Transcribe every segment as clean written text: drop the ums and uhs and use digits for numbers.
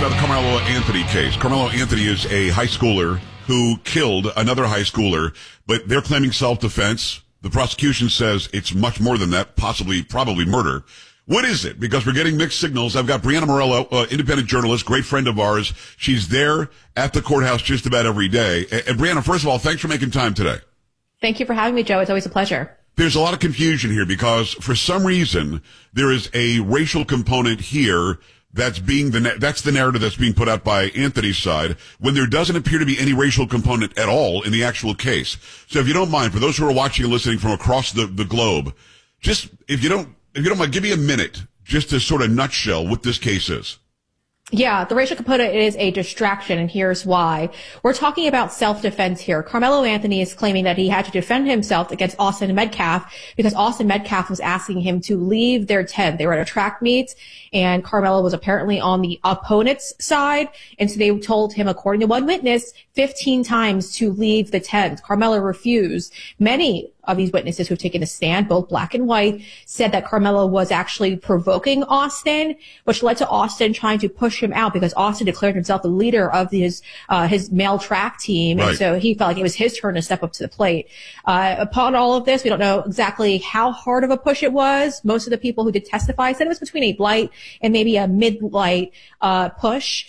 about the Carmelo Anthony case. Carmelo Anthony is a high schooler who killed another high schooler, but they're claiming self-defense. The prosecution says it's much more than that, probably murder. What is it? Because we're getting mixed signals. I've got Brianna Morello, independent journalist, great friend of ours. She's there at the courthouse just about every day. And Brianna, first of all, thanks for making time today. Thank you for having me, Joe. It's always a pleasure. There's a lot of confusion here because for some reason there is a racial component here that's the narrative that's being put out by Anthony's side when there doesn't appear to be any racial component at all in the actual case. So if you don't mind, for those who are watching and listening from across the globe, just if you don't mind, give me a minute just to sort of nutshell what this case is. Yeah, the racial component is a distraction, and here's why. We're talking about self-defense here. Carmelo Anthony is claiming that he had to defend himself against Austin Metcalf because Austin Metcalf was asking him to leave their tent. They were at a track meet, and Carmelo was apparently on the opponent's side, and so they told him, according to one witness, 15 times to leave the tent. Carmelo refused. Many of these witnesses who've taken a stand, both black and white, said that Carmelo was actually provoking Austin, which led to Austin trying to push him out because Austin declared himself the leader of his male track team. Right. And so he felt like it was his turn to step up to the plate. Upon all of this, we don't know exactly how hard of a push it was. Most of the people who did testify said it was between a light and maybe a mid-light push.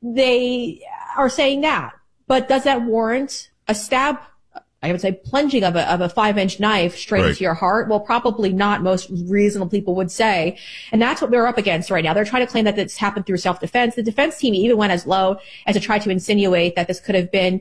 They are saying that. But does that warrant a stab? I would say plunging of a 5-inch knife straight into your heart? Well, probably not, most reasonable people would say. And that's what we're up against right now. They're trying to claim that this happened through self-defense. The defense team even went as low as to try to insinuate that this could have been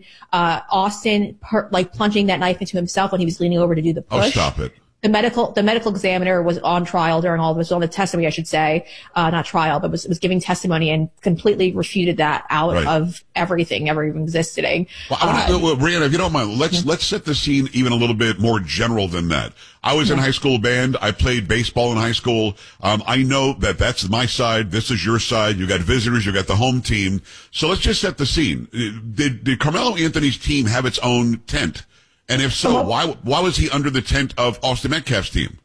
Austin plunging that knife into himself when he was leaning over to do the push. Oh, stop it. The medical examiner was on trial during all of this, on the testimony, I should say, not trial, but was giving testimony and completely refuted that out of everything ever even existing. Well, Brianna, if you don't mind, let's set the scene even a little bit more general than that. I was in high school band. I played baseball in high school. I know that that's my side. This is your side. You got visitors. You got the home team. So let's just set the scene. Did Carmelo Anthony's team have its own tent? And if so, why was he under the tent of Austin Metcalf's team?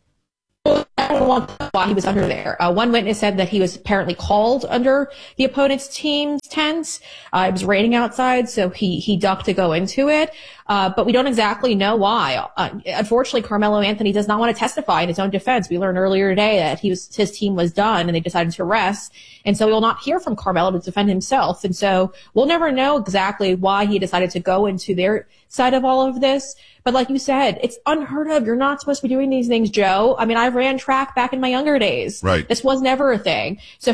I don't know why he was under there. One witness said that he was apparently called under the opponent's team's tent. It was raining outside, so he ducked to go into it. But we don't exactly know why. Unfortunately, Carmelo Anthony does not want to testify in his own defense. We learned earlier today that his team was done and they decided to rest. And so we will not hear from Carmelo to defend himself. And so we'll never know exactly why he decided to go into their side of all of this. But like you said, it's unheard of. You're not supposed to be doing these things, Joe. I mean, I ran track back in my younger days. Right. This was never a thing. So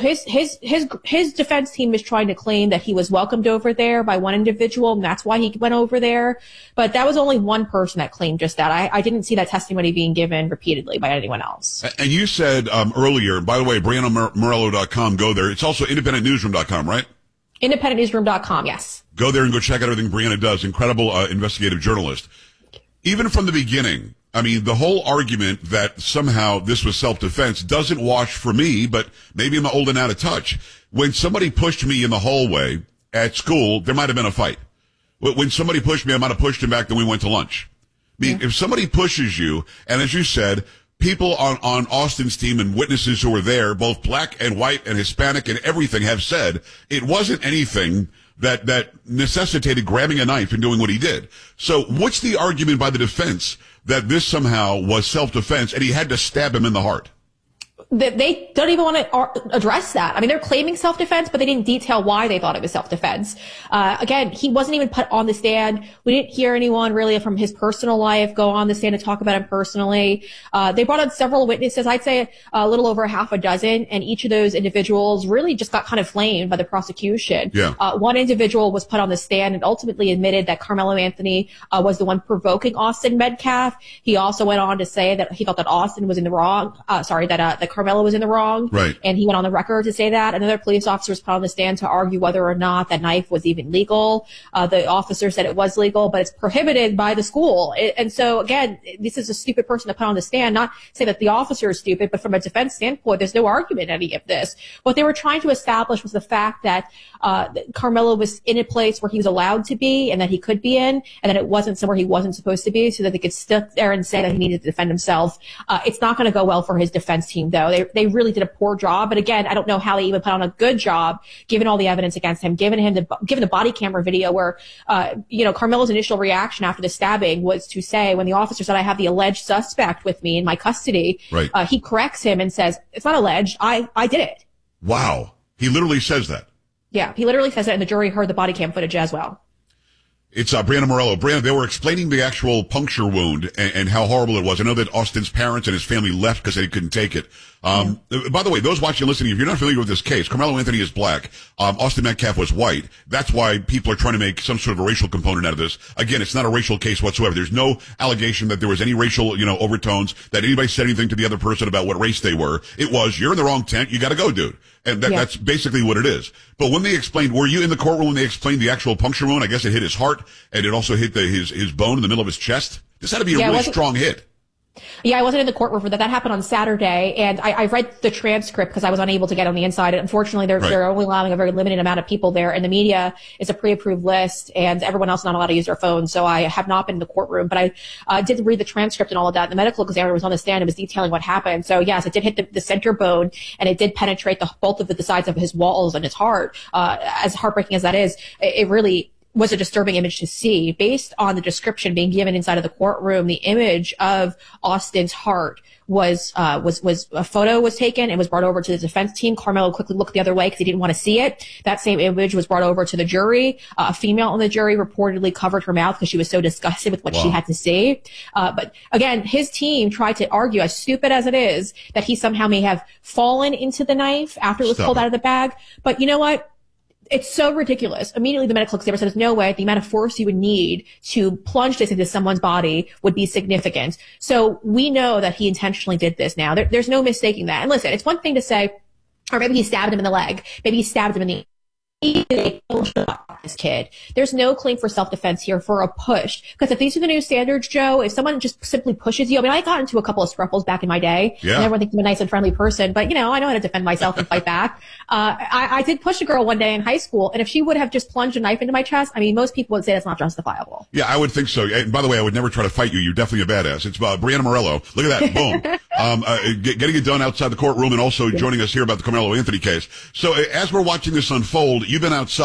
his defense team is trying to claim that he was welcomed over there by one individual, and that's why he went over there. But that was only one person that claimed just that. I didn't see that testimony being given repeatedly by anyone else. And you said earlier, by the way, BriannaMorello.com, go there. It's also IndependentNewsroom.com, right? IndependentNewsroom.com, yes. Go there and go check out everything Brianna does. Incredible investigative journalist. Even from the beginning, I mean, the whole argument that somehow this was self-defense doesn't wash for me, but maybe I'm old and out of touch. When somebody pushed me in the hallway at school, there might have been a fight. When somebody pushed me, I might have pushed him back, then we went to lunch. I mean, if somebody pushes you, and as you said, people on Austin's team and witnesses who were there, both black and white and Hispanic and everything, have said it wasn't anything that necessitated grabbing a knife and doing what he did. So what's the argument by the defense that this somehow was self-defense and he had to stab him in the heart? They don't even want to address that. I mean, they're claiming self-defense, but they didn't detail why they thought it was self-defense. Again, he wasn't even put on the stand. We didn't hear anyone really from his personal life go on the stand and talk about him personally. They brought on several witnesses, I'd say a little over half a dozen, and each of those individuals really just got kind of flamed by the prosecution. Yeah. One individual was put on the stand and ultimately admitted that Carmelo Anthony was the one provoking Austin Metcalf. He also went on to say that he felt that Austin was in the wrong, that Carmelo was in the wrong. Right. And he went on the record to say that. Another police officer was put on the stand to argue whether or not that knife was even legal. The officer said it was legal, but it's prohibited by the school. And so again, this is a stupid person to put on the stand, not say that the officer is stupid, but from a defense standpoint, there's no argument in any of this. What they were trying to establish was the fact that Carmelo was in a place where he was allowed to be and that he could be in, and that it wasn't somewhere he wasn't supposed to be, so that they could sit there and say that he needed to defend himself. It's not going to go well for his defense team, though. video. They really did a poor job. But again, I don't know how they even put on a good job, given all the evidence against him, given the body camera video where, Carmelo's initial reaction after the stabbing was to say, when the officer said, I have the alleged suspect with me in my custody, right. He corrects him and says, it's not alleged. I did it. Wow. He literally says that. Yeah, he literally says that, and the jury heard the body cam footage as well. It's Brianna Morello. Brianna, they were explaining the actual puncture wound and how horrible it was. I know that Austin's parents and his family left because they couldn't take it. By the way, those watching and listening, if you're not familiar with this case, Carmelo Anthony is black. Austin Metcalf was white. That's why people are trying to make some sort of a racial component out of this. Again, it's not a racial case whatsoever. There's no allegation that there was any racial, overtones, that anybody said anything to the other person about what race they were. It was, you're in the wrong tent. You got to go, dude. And that's basically what it is. But when they explained, were you in the courtroom when they explained the actual puncture wound? I guess it hit his heart and it also hit his bone in the middle of his chest. This had to be a really strong hit. Yeah, I wasn't in the courtroom for that. That happened on Saturday, and I read the transcript because I was unable to get on the inside. Unfortunately, they're only allowing a very limited amount of people there, and the media is a pre-approved list, and everyone else is not allowed to use their phones. So I have not been in the courtroom, but I did read the transcript and all of that. The medical examiner was on the stand and was detailing what happened. So yes, it did hit the center bone, and it did penetrate both of the sides of his walls and his heart. As heartbreaking as that is, it really was a disturbing image to see. Based on the description being given inside of the courtroom, the image of Austin's heart was a photo was taken and was brought over to the defense team. Carmelo quickly looked the other way because he didn't want to see it. That same image was brought over to the jury. A female on the jury reportedly covered her mouth because she was so disgusted with what she had to say. But again, his team tried to argue, as stupid as it is, that he somehow may have fallen into the knife after it was pulled out of the bag. But you know what? It's so ridiculous. Immediately, the medical examiner said, there's no way the amount of force you would need to plunge this into someone's body would be significant. So we know that he intentionally did this now. There's no mistaking that. And listen, it's one thing to say, or maybe he stabbed him in the leg. Maybe he stabbed him in the this kid. There's no claim for self-defense here for a push. Because if these are the new standards, Joe, if someone just simply pushes you, I mean, I got into a couple of scruffles back in my day. Yeah. And everyone thinks I'm a nice and friendly person, but I know how to defend myself and fight back. I did push a girl one day in high school, and if she would have just plunged a knife into my chest, I mean, most people would say that's not justifiable. Yeah, I would think so. And by the way, I would never try to fight you. You're definitely a badass. It's Brianna Morello. Look at that. Boom. Getting it done outside the courtroom and also joining us here about the Carmelo Anthony case. So as we're watching this unfold, you've been outside.